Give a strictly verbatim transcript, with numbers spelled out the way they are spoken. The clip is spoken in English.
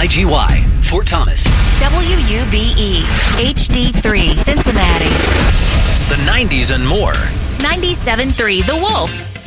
G Y, Fort Thomas. W U B E, H D three, Cincinnati. The nineties and more. ninety-seven point three The Wolf.